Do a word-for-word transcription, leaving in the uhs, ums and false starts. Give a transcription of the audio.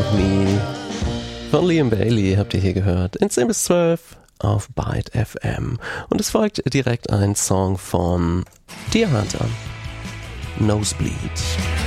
Me von Liam Bailey habt ihr hier gehört. In zehn bis zwölf auf Byte F M. Und es folgt direkt ein Song von Deer Hunter, Nosebleed.